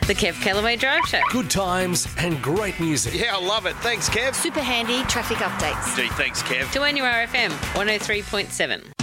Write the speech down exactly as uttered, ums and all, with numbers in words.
The Kev Callaway Drive Show. Good times and great music. Yeah, I love it. Thanks, Kev. Super handy traffic updates. Gee, thanks, Kev. To N U R F M one oh three point seven.